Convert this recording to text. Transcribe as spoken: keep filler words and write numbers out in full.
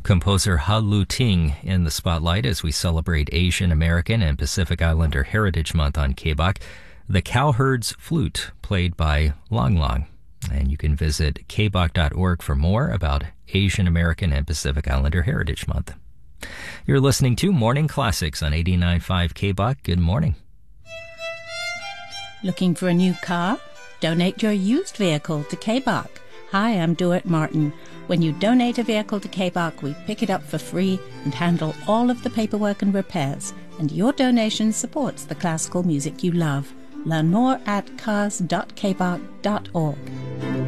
Composer Ha Lu Ting in the spotlight as we celebrate Asian American and Pacific Islander Heritage Month on K B O C. The Cowherd's Flute, played by Long Long. And you can visit k b o c dot org for more about Asian American and Pacific Islander Heritage Month. You're listening to Morning Classics on eighty-nine point five K B O C. Good morning. Looking for a new car? Donate your used vehicle to K B O C. Hi, I'm Duart Martin. When you donate a vehicle to K B O C, we pick it up for free and handle all of the paperwork and repairs. And your donation supports the classical music you love. Learn more at cars dot k b o c dot org.